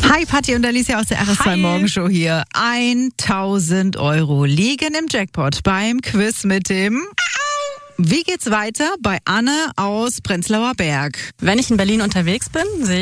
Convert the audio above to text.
Hi, Patti und Alicia aus der RS2 Hi. Morgenshow hier. 1.000 € liegen im Jackpot beim Quiz mit dem... Wie geht's weiter bei Anne aus Prenzlauer Berg? Wenn ich in Berlin unterwegs bin, sehe